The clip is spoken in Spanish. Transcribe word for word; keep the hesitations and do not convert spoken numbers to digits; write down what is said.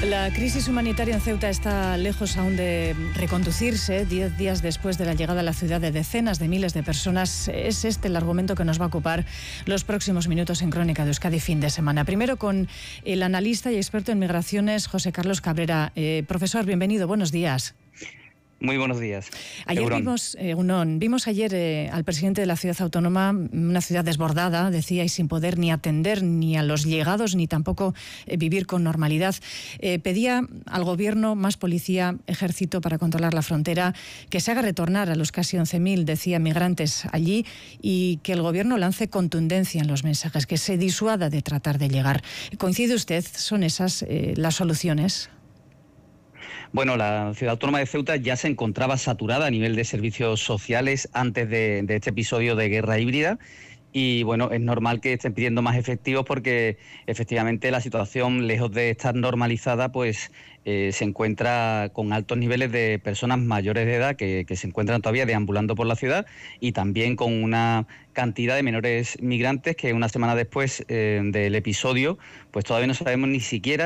La crisis humanitaria en Ceuta está lejos aún de reconducirse. Diez días después de la llegada a la ciudad de decenas de miles de personas, es este el argumento que nos va a ocupar los próximos minutos en Crónica de Euskadi fin de semana. Primero con el analista y experto en migraciones, José Carlos Cabrera. Eh, profesor, bienvenido, buenos días. Muy buenos días. Ayer Eurón. vimos, eh, Unón, vimos ayer eh, al presidente de la ciudad autónoma, una ciudad desbordada, decía, y sin poder ni atender ni a los llegados, ni tampoco eh, vivir con normalidad. Eh, pedía al gobierno más policía, ejército para controlar la frontera, que se haga retornar a los casi once mil, decía, migrantes allí, y que el gobierno lance contundencia en los mensajes, que se disuada de tratar de llegar. ¿Coincide usted? ¿Son esas eh, las soluciones? Bueno, la ciudad autónoma de Ceuta ya se encontraba saturada a nivel de servicios sociales antes de, de este episodio de guerra híbrida. Y bueno, es normal que estén pidiendo más efectivos porque efectivamente la situación, lejos de estar normalizada, pues eh, se encuentra con altos niveles de personas mayores de edad que, que se encuentran todavía deambulando por la ciudad, y también con una cantidad de menores migrantes que una semana después eh, del episodio, pues todavía no sabemos ni siquiera